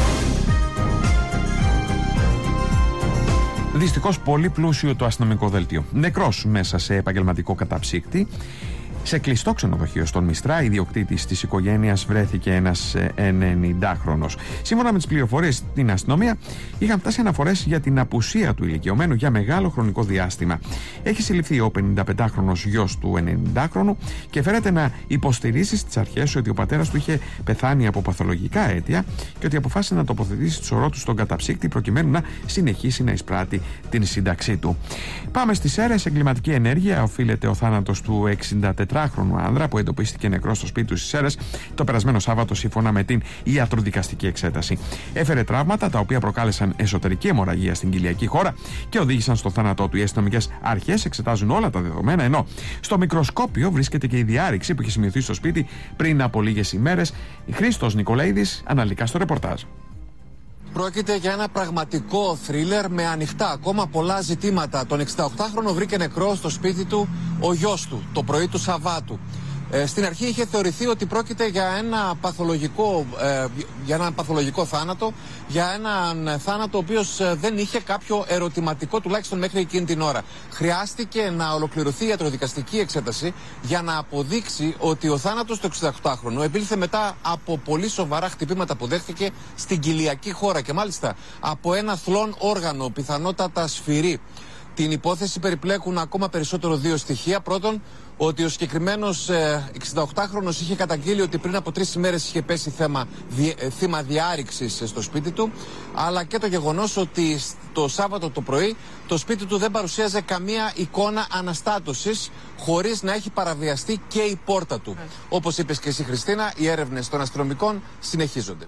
Δυστυχώς πολύ πλούσιο το αστυνομικό δελτίο. Νεκρός μέσα σε επαγγελματικό καταψύκτη. Σε κλειστό ξενοδοχείο στον Μιστρά, ιδιοκτήτης της οικογένειας βρέθηκε ένας 90χρονος. Σύμφωνα με τις πληροφορίες στην αστυνομία, είχαν φτάσει αναφορές για την απουσία του ηλικιωμένου για μεγάλο χρονικό διάστημα. Έχει συλληφθεί ο 55χρονος γιος του 90χρονου και φέρεται να υποστηρίζει στις αρχές ότι ο πατέρας του είχε πεθάνει από παθολογικά αίτια και ότι αποφάσισε να τοποθετήσει το σωρό του στον καταψύκτη προκειμένου να συνεχίσει να εισπράττει την σύνταξή του. Πάμε στις Σέρρες. Εγκληματική ενέργεια οφείλεται ο θάνατος του 64χρονου άνδρα που εντοπίστηκε νεκρός στο σπίτι του στις Σέρρες το περασμένο Σάββατο, σύμφωνα με την ιατροδικαστική εξέταση. Έφερε τραύματα τα οποία προκάλεσαν εσωτερική αιμορραγία στην κοιλιακή χώρα και οδήγησαν στο θάνατό του. Οι αστυνομικές αρχές εξετάζουν όλα τα δεδομένα, ενώ στο μικροσκόπιο βρίσκεται και η διάρρηξη που είχε σημειωθεί στο σπίτι πριν από λίγες ημέρες. Χρήστος Νικολαίδης αναλυτικά στο ρεπορτάζ. Πρόκειται για ένα πραγματικό θρίλερ με ανοιχτά ακόμα πολλά ζητήματα. Τον 68χρονο βρήκε νεκρό στο σπίτι του ο γιος του το πρωί του Σαββάτου. Στην αρχή είχε θεωρηθεί ότι πρόκειται για ένα παθολογικό θάνατο, για έναν θάνατο ο οποίος δεν είχε κάποιο ερωτηματικό, τουλάχιστον μέχρι εκείνη την ώρα. Χρειάστηκε να ολοκληρωθεί η ιατροδικαστική εξέταση για να αποδείξει ότι ο θάνατος του 68χρονου επήλθε μετά από πολύ σοβαρά χτυπήματα που δέχτηκε στην κοιλιακή χώρα και μάλιστα από ένα θλόν όργανο, πιθανότατα σφυρί. Την υπόθεση περιπλέκουν ακόμα περισσότερο δύο στοιχεία. Πρώτον, ότι ο συγκεκριμένος 68χρονος είχε καταγγείλει ότι πριν από 3 ημέρες είχε πέσει θύμα διάρρηξης στο σπίτι του, αλλά και το γεγονός ότι το Σάββατο το πρωί το σπίτι του δεν παρουσίαζε καμία εικόνα αναστάτωσης, χωρίς να έχει παραβιαστεί και η πόρτα του. Όπως είπες και εσύ, Χριστίνα, οι έρευνες των αστυνομικών συνεχίζονται.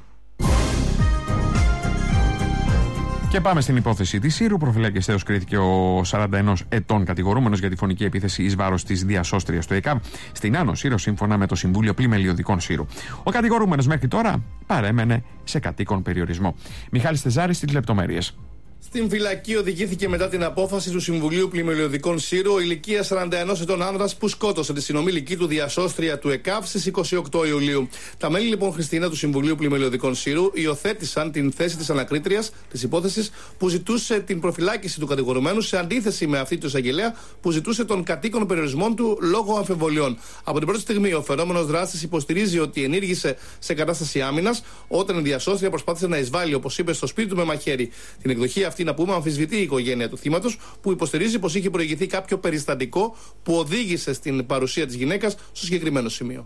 Και πάμε στην υπόθεση της Σύρου. Προφυλακιστέως κρίθηκε ο 41 ετών κατηγορούμενος για τη φωνική επίθεση εις βάρος της διασώστριας του ΕΚΑΒ στην Άνω Σύρο, σύμφωνα με το Συμβούλιο Πλημελιωδικών Σύρου. Ο κατηγορούμενος μέχρι τώρα παρέμενε σε κατοίκον περιορισμό. Μιχάλης Τεζάρης στις λεπτομέρειες. Στην φυλακή οδηγήθηκε μετά την απόφαση του Συμβουλίου Πλημελιωδικών Σύρου ο ηλικίας 41 ετών άνδρας που σκότωσε τη συνομήλικη του διασώστρια του ΕΚΑΒ στις 28 Ιουλίου. Τα μέλη λοιπόν, Χριστίνα, του Συμβουλίου Πλημελιωδικών Σύρου υιοθέτησαν την θέση της ανακρίτριας της υπόθεσης που ζητούσε την προφυλάκηση του κατηγορουμένου, σε αντίθεση με αυτή του εισαγγελέα που ζητούσε τον κατοίκον περιορισμό του λόγω αμφιβολιών. Από την πρώτη στιγμή ο φερόμενος δράστης υποστηρίζει ότι ενήργησε σε κατάσταση άμυνας όταν η διασώστρια προσπάθησε να εισβάλλει, όπως είπε, στο σπίτι του με μαχαίρι. Την εκδοχή αυτή, να πούμε, αμφισβητεί η οικογένεια του θύματος, που υποστηρίζει πως είχε προηγηθεί κάποιο περιστατικό που οδήγησε στην παρουσία της γυναίκας στο συγκεκριμένο σημείο.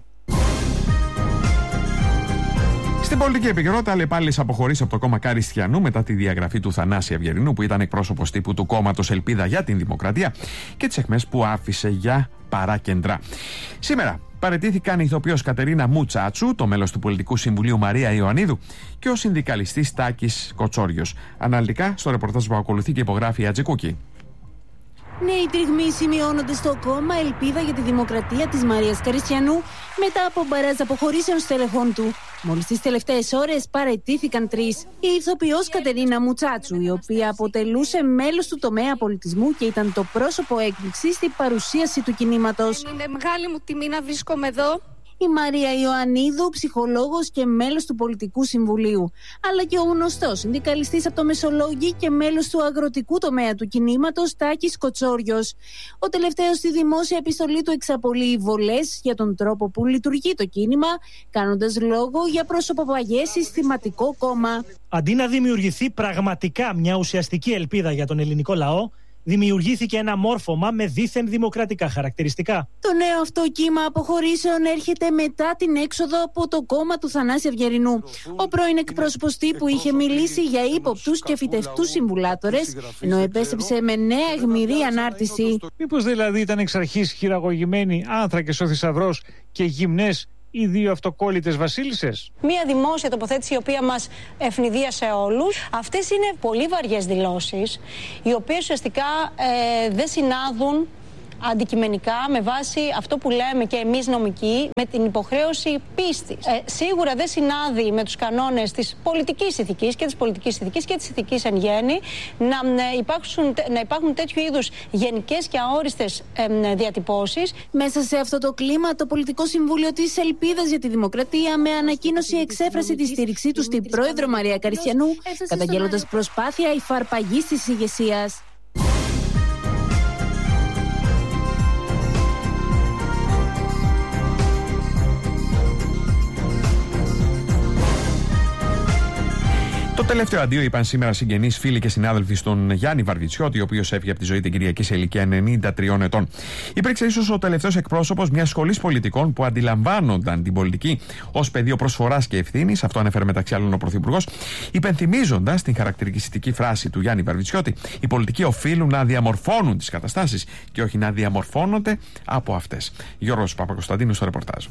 Στην πολιτική επικαιρότητα, αλλεπάλληλης αποχωρήσει από το κόμμα Καριστιανού μετά τη διαγραφή του Θανάση Αυγερινού, που ήταν εκπρόσωπος τύπου του κόμματος Ελπίδα για την Δημοκρατία, και τις αιχμές που άφησε για παράκεντρα. Σήμερα παραιτήθηκαν η ηθοποιός Κατερίνα Μουτσάτσου, το μέλος του Πολιτικού Συμβουλίου Μαρία Ιωαννίδου και ο συνδικαλιστής Τάκης Κοτσόριος. Αναλυτικά στο ρεπορτάζ που ακολουθεί και υπογράφει η Ατζικούκη. Νέοι τριγμοί σημειώνονται στο κόμμα Ελπίδα για τη Δημοκρατία της Μαρίας Καριστιανού μετά από μπαράζ αποχωρήσεων στελεχών του. Μόλις τις τελευταίες ώρες παραιτήθηκαν 3. Η ηθοποιός Κατερίνα Μουτσάτσου, η οποία αποτελούσε μέλος του τομέα πολιτισμού και ήταν το πρόσωπο έκπληξης στην παρουσίαση του κινήματος. Είναι μεγάλη μου τιμή να βρίσκομαι εδώ. η Μαρία Ιωαννίδου, ψυχολόγος και μέλος του Πολιτικού Συμβουλίου, αλλά και ο γνωστός συνδικαλιστής από το Μεσολόγγι και μέλος του αγροτικού τομέα του κινήματος Τάκης Κοτσόριος. Ο τελευταίος στη δημόσια επιστολή του εξαπολύει βολές για τον τρόπο που λειτουργεί το κίνημα, κάνοντας λόγο για προσωποπαγές συστηματικό κόμμα. Αντί να δημιουργηθεί πραγματικά μια ουσιαστική ελπίδα για τον ελληνικό λαό, δημιουργήθηκε ένα μόρφωμα με δίθεν δημοκρατικά χαρακτηριστικά. Το νέο αυτό κύμα αποχωρήσεων έρχεται μετά την έξοδο από το κόμμα του Θανάση Αυγερινού. Ο πρώην εκπρόσωπος τύπου είχε μιλήσει για ύποπτους και φυτευτούς συμβουλάτορες, ενώ επέστρεψε με νέα αιχμηρή ανάρτηση. Μήπως δηλαδή ήταν εξ αρχής χειραγωγημένοι άνθρακες ο θησαυρός και γυμνές οι δύο αυτοκόλλητες βασίλισσες? Μία δημόσια τοποθέτηση η οποία μας ευνηδίασε όλους. Αυτές είναι πολύ βαριές δηλώσεις, οι οποίες ουσιαστικά δεν συνάδουν αντικειμενικά με βάση αυτό που λέμε και εμείς νομικοί με την υποχρέωση πίστης. Σίγουρα δεν συνάδει με τους κανόνες της πολιτικής ηθικής και της πολιτικής ηθικής και της ηθικής εν γέννη να υπάρχουν τέτοιου είδους γενικές και αόριστες διατυπώσεις. Μέσα σε αυτό το κλίμα, το Πολιτικό Συμβούλιο της Ελπίδας για τη Δημοκρατία με ανακοίνωση εξέφρασε τη στήριξή του στην πρόεδρο Μαρία Καριστιανού, καταγγέλλοντας προσπάθεια υφαρπαγής της ηγεσίας. Το τελευταίο αντίο είπαν σήμερα συγγενείς, φίλοι και συνάδελφοι στον Γιάννη Βαρβιτσιώτη, ο οποίος έφυγε από τη ζωή την Κυριακή σε ηλικία 93 ετών. Υπήρξε ίσως ο τελευταίος εκπρόσωπος μιας σχολής πολιτικών που αντιλαμβάνονταν την πολιτική ως πεδίο προσφοράς και ευθύνης, αυτό ανέφερε μεταξύ άλλων ο Πρωθυπουργός, υπενθυμίζοντας την χαρακτηριστική φράση του Γιάννη Βαρβιτσιώτη: οι πολιτικοί οφείλουν να διαμορφώνουν τις καταστάσεις και όχι να διαμορφώνονται από αυτές. Γιώργος Παπακοσταντίνου στο ρεπορτάζ.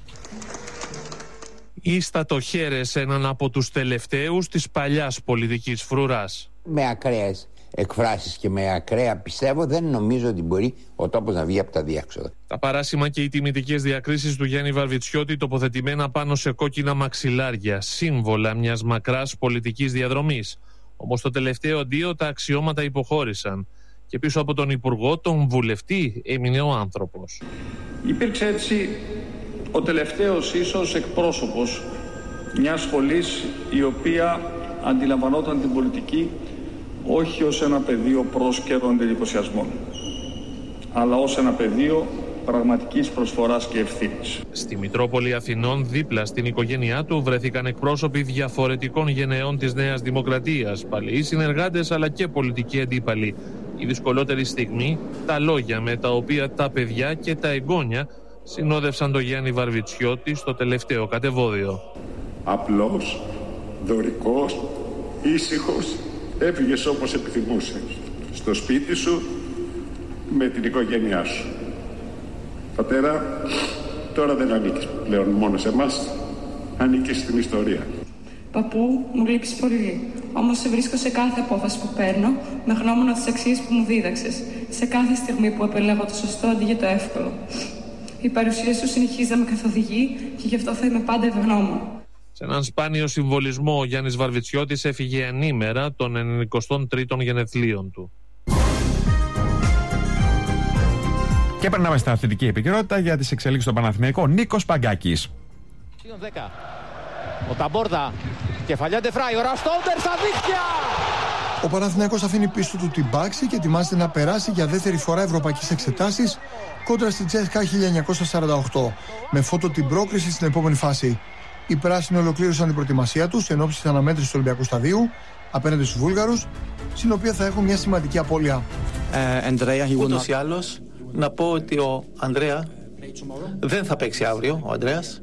Ίστατο χέρε σε έναν από τους τελευταίους της παλιάς πολιτικής φρουράς. Με ακραίες εκφράσεις και με ακραία πιστεύω δεν νομίζω ότι μπορεί ο τόπος να βγει από τα διέξοδα. Τα παράσημα και οι τιμητικές διακρίσεις του Γιάννη Βαρβιτσιώτη τοποθετημένα πάνω σε κόκκινα μαξιλάρια, σύμβολα μιας μακράς πολιτικής διαδρομής. Όμως το τελευταίο αντίο τα αξιώματα υποχώρησαν και πίσω από τον Υπουργό, τον βουλευτή, έμεινε ο άνθρωπος. Υπήρξε έτσι ο τελευταίος ίσως εκπρόσωπος μιας σχολής η οποία αντιλαμβανόταν την πολιτική όχι ως ένα πεδίο πρόσκαιρων εντυπωσιασμών, αλλά ως ένα πεδίο πραγματικής προσφοράς και ευθύνης. Στη Μητρόπολη Αθηνών, δίπλα στην οικογένειά του, βρέθηκαν εκπρόσωποι διαφορετικών γενεών της Νέας Δημοκρατίας, παλαιοί συνεργάτες αλλά και πολιτικοί αντίπαλοι. Η δυσκολότερη στιγμή, τα λόγια με τα οποία τα παιδιά και τα εγγόνια συνόδευσαν τον Γιάννη Βαρβιτσιώτη στο τελευταίο κατεβόδιο. Απλός, δωρικός, ήσυχος, έφυγες όπως επιθυμούσες. Στο σπίτι σου, με την οικογένειά σου. Πατέρα, τώρα δεν ανήκεις πλέον μόνο σε εμάς, ανήκεις στην ιστορία. Παππού, μου λείπεις πολύ. Όμως σε βρίσκω σε κάθε απόφαση που παίρνω, με γνώμονα τις αξίες που μου δίδαξες. Σε κάθε στιγμή που επιλέγω το σωστό αντί για το εύκολο. Η παρουσία σου συνεχίζει να με καθοδηγεί και γι' αυτό θα είμαι πάντα ευγνώμων. Σε έναν σπάνιο συμβολισμό, ο Γιάννης Βαρβιτσιώτης έφυγε ανήμερα των 93ων γενεθλίων του. Και περνάμε στην αθλητική επικαιρότητα για τις εξελίξεις στον Παναθηναϊκό. Νίκος Παγκάκης. 10. Ο Ταμπόρδα, κεφαλιά Ντεφράι, ο Ραστόντερ στα δίχτυα! Ο Παναθηναϊκός αφήνει πίσω του την Πάξη και ετοιμάζεται να περάσει για δεύτερη φορά ευρωπαϊκές εξετάσεις κόντρα στη Τσέσκα 1948, με φώτο την πρόκριση στην επόμενη φάση. Οι πράσινοι ολοκλήρωσαν την προετοιμασία τους εν ώψη της αναμέτρησης του Ολυμπιακού Σταδίου απέναντι στους Βούλγαρους, στην οποία θα έχουν μια σημαντική απώλεια. Ούτως ή άλλως, να πω ότι ο Ανδρέα δεν θα παίξει αύριο, ο Ανδρέας.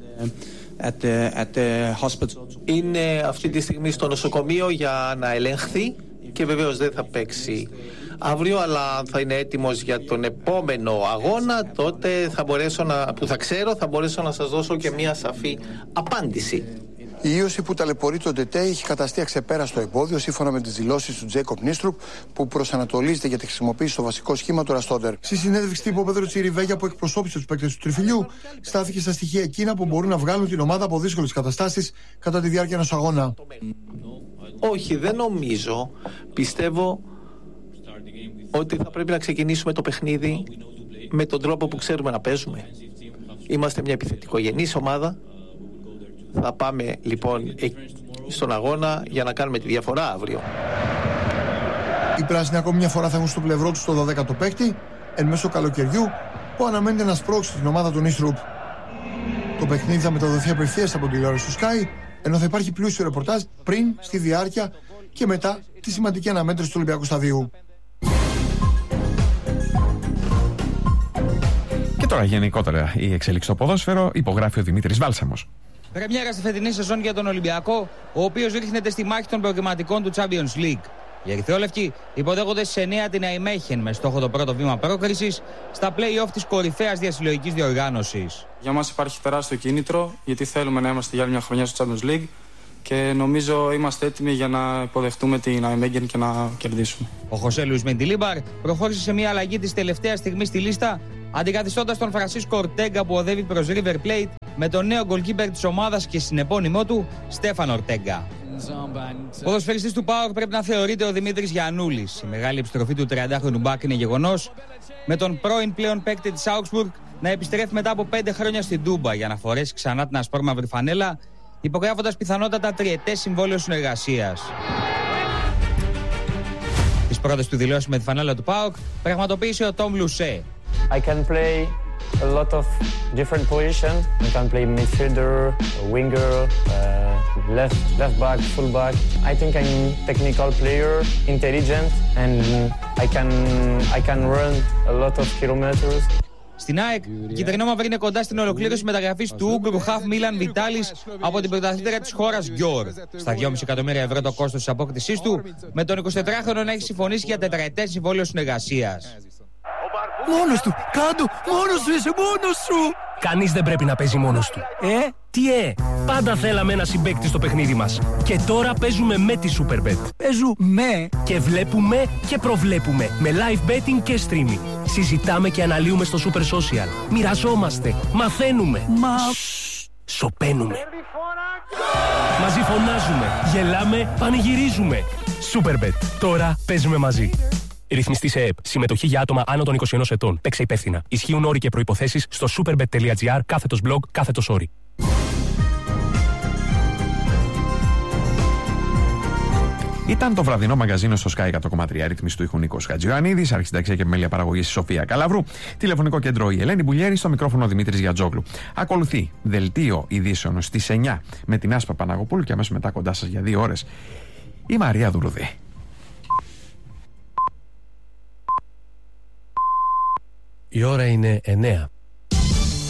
Είναι αυτή τη στιγμή στο νοσοκομείο για να ελεγχθεί και βεβαίως δεν θα παίξει αύριο, αλλά θα είναι έτοιμος για τον επόμενο αγώνα. Τότε θα μπορέσω θα μπορέσω να σας δώσω και μια σαφή απάντηση. Η ίωση που ταλαιπωρεί τον ΤΕΤΕ έχει καταστεί αξεπέραστο εμπόδιο, σύμφωνα με τις δηλώσεις του Τζέικοπ Νίστρουπ, που προσανατολίζεται για τη χρησιμοποίηση στο βασικό σχήμα του Ραστόντερ. Στη συνέντευξη τύπου, ο Πέτρος Τσιριβέγια, που εκπροσώπησε τους παίκτες του Τριφυλιού, στάθηκε στα στοιχεία εκείνα που μπορούν να βγάλουν την ομάδα από δύσκολες καταστάσεις κατά τη διάρκεια ενός αγώνα. Όχι, δεν νομίζω. Πιστεύω ότι θα πρέπει να ξεκινήσουμε το παιχνίδι με τον τρόπο που ξέρουμε να παίζουμε. Είμαστε μια επιθετικογενής ομάδα. Θα πάμε λοιπόν στον αγώνα για να κάνουμε τη διαφορά αύριο. Οι πράσινοι ακόμη μια φορά θα έχουν στο πλευρό τους το 12ο παίκτη εν μέσω καλοκαιριού που αναμένεται να σπρώξει την ομάδα του Νίστρουπ. Το παιχνίδι θα μεταδοθεί απευθείας από την τηλεόραση του Sky, ενώ θα υπάρχει πλούσιο ρεπορτάζ πριν, στη διάρκεια και μετά τη σημαντική αναμέτρηση του Ολυμπιακού Σταδίου. Και τώρα γενικότερα η εξέλιξη στο ποδόσφαιρο υπογράφει ο Δημήτρης Βάλσαμος. Πρεμιέρα στη φετινή σεζόν για τον Ολυμπιακό, ο οποίος ρίχνεται στη μάχη των προκριματικών του Champions League. Οι ερυθρόλευκοι υποδέχονται σε 9 την Αϊμέχεν με στόχο το πρώτο βήμα πρόκρισης στα play-off της κορυφαίας διασυλλογικής διοργάνωσης. Για μας υπάρχει τεράστιο κίνητρο, γιατί θέλουμε να είμαστε για μια χρονιά στο Champions League και νομίζω είμαστε έτοιμοι για να υποδεχτούμε την Αϊμέχεν και να κερδίσουμε. Ο Χωσέ Λουίς Μεντιλίμπαρ προχώρησε σε μια αλλαγή της τελευταίας στιγμής στη λίστα, αντικαθιστώντας τον Φρανσίσκο Ορτέγκα που οδεύει προς River Plate με τον νέο goalkeeper της ομάδας και συνεπώνυμό του Στέφαν Ορτέγκα. Ποδοσφαιριστής του ΠΑΟΚ πρέπει να θεωρείται ο Δημήτρης Γιαννούλης. Η μεγάλη επιστροφή του 30χρονου μπακ είναι γεγονός, με τον πρώην πλέον παίκτη της Augsburg να επιστρέφει μετά από 5 χρόνια στην Τούμπα για να φορέσει ξανά την ασπρόμαυρη φανέλα, υπογράφοντας πιθανότατα τριετές συμβόλαιο συνεργασίας. Τις πρώτες του δηλώσεις με τη φανέλα του ΠΑΟΚ πραγματοποίησε ο Τόμ Λουσέ. I can play a lot of different positions. I can play midfielder, winger, left back, full back. I think I'm technical player, intelligent, and I can run a lot of kilometers. Στην ΑΕΚ, η κυτρινόμαυρη είναι κοντά στην ολοκλήρωση μεταγραφής του Ούγγρου χαφ Μίλαν Βιτάλης από την πρωταθλήτρια της χώρας Γκιόρ. Στα 2,5 εκατομμύρια ευρώ το κόστος της απόκτησής του, με τον 24χρονο να έχει συμφωνήσει για τετραετές συμβόλαιο συνεργασίας. Μόνος του! Κάντο! Μόνος σου είσαι! Μόνος σου! Κανείς δεν πρέπει να παίζει μόνος του. Τι πάντα θέλαμε ένα συμπαίκτη στο παιχνίδι μας. Και τώρα παίζουμε με τη Superbet. Παίζουμε και βλέπουμε και προβλέπουμε. Με live betting και streaming. Συζητάμε και αναλύουμε στο Super Social. Μοιραζόμαστε. Μαθαίνουμε. Σωπαίνουμε. Μαζί φωνάζουμε. Γελάμε. Πανηγυρίζουμε. Superbet. Τώρα παίζουμε μαζί. Ρυθμιστή σε ΕΕΠ. Συμμετοχή για άτομα άνω των 21 ετών. Παίξε υπεύθυνα. Ισχύουν όροι και προϋποθέσεις στο superbet.gr/blog/όροι. Ήταν το βραδινό μαγκαζίνο στο Sky 100,3. Ρύθμιση του ήχου Νίκος Χατζιωαννίδης, αρχισυνταξία και επιμέλεια παραγωγής Σοφία Καλαβρού, τηλεφωνικό κέντρο η Ελένη Μπουλιέρη, στο μικρόφωνο Δημήτρης Γιατζόγλου. Ακολουθεί δελτίο ειδήσεων στις 9 με την Άσπα Παναγοπούλου και αμέσως μετά κοντά σας για 2 ώρες η Μαρία Δουρουδή. Η ώρα είναι 9.